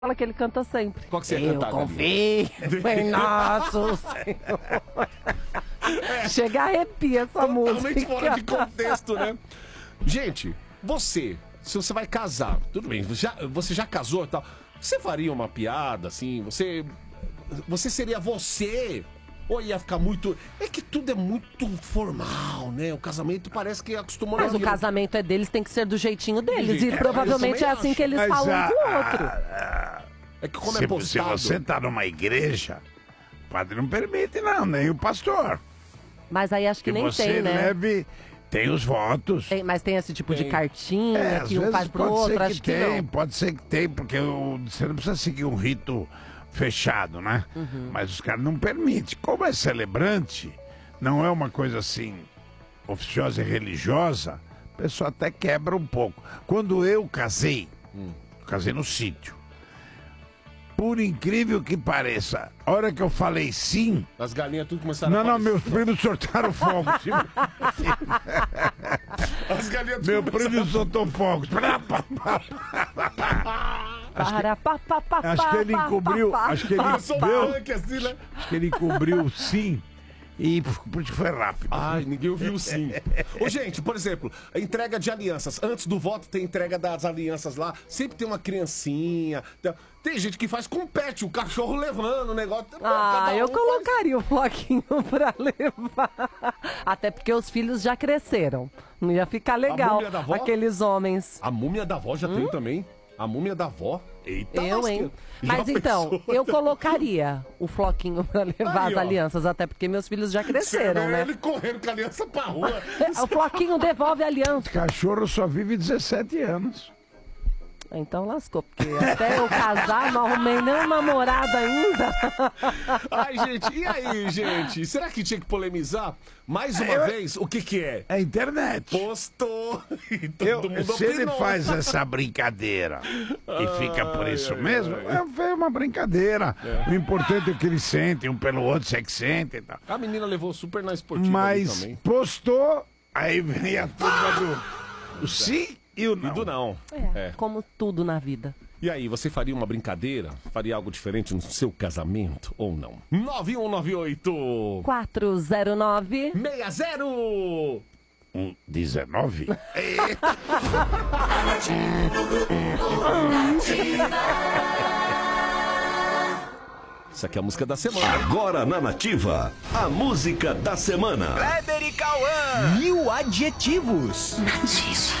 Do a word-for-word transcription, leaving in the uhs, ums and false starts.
Fala que ele canta sempre. Qual que você ia Eu cantar, confio em nosso Senhor. É. Chega a arrepia essa música. Totalmente fora de contexto, né? Gente, você, se você vai casar, tudo bem, já, você já casou e tal, você faria uma piada, assim, você... Você seria você... Ou ia ficar muito... É que tudo é muito formal, né? O casamento parece que acostumou... Mas o vida. casamento é deles, tem que ser do jeitinho deles. E É, provavelmente é assim acho. que eles Mas falam a- um com o outro. a- É que como se, é postado... se você tá numa igreja, o padre não permite, não, nem o pastor. Mas aí acho que, Que nem você tem, né? leve... Tem os votos. Tem- mas tem esse tipo Tem. de cartinha É, às que um vezes faz pro pode outro, ser acho que que tem, não. pode ser que tem, porque o- você não precisa seguir um rito fechado, né? Uhum. Mas os caras não permitem. Como é celebrante, não é uma coisa assim oficiosa e religiosa, a pessoa até quebra um pouco. Quando eu casei, Hum. casei no sítio, por incrível que pareça, a hora que eu falei sim, As galinhas tudo começaram não, a não, aparecer. meus primos soltaram fogo. As galinhas tudo Meu começaram primo soltou fogos. Pra, pá, pá. Para, pá, pá, pá, Acho que ele pá, encobriu, pá, pá, acho que ele pá, Só um pá. tanque assim, né? Acho que ele encobriu sim e porque foi rápido. Ai, ninguém ouviu sim. Ô, gente, por exemplo, a entrega de alianças. Antes do voto tem entrega das alianças lá. Sempre tem uma criancinha. Tem- Tem gente que faz com pet, o cachorro levando o negócio. Ah, Cada eu um colocaria o floquinho pra levar. Até porque os filhos já cresceram. Não ia ficar legal. múmia da avó? Aqueles homens. A múmia da avó já tem também. A múmia da avó. Eita, Eu, lasqueira. hein? Já Mas então, pensou? eu colocaria o floquinho pra levar Aí, as ó. alianças, até porque meus filhos já Você cresceram, vê né? ele correndo com a aliança pra rua. O floquinho devolve a aliança. Cachorro só vive dezessete anos. Então lascou, porque até eu casar, não arrumei nem um namorado ainda. Ai, gente, e aí, gente? Será que tinha que polemizar? Mais uma Eu- vez, o que que é? É internet. Postou. E todo Eu, mundo se ele opinou. faz essa brincadeira e fica por isso ai, mesmo, ai. é uma brincadeira. O importante é que eles sentem um pelo outro, se é que sentem e tal. A menina levou super na esportiva ali Mas também. postou, aí vem a turma do o sim e o E não. do não. É, É. como tudo na vida. E aí, você faria uma brincadeira? Faria algo diferente no seu casamento ou não? nove um nove oito quatro zero nove seis zero Um dezenove? Isso aqui é a música da semana. Agora na Nativa, a música da semana. Kleber e Cauã. Mil adjetivos.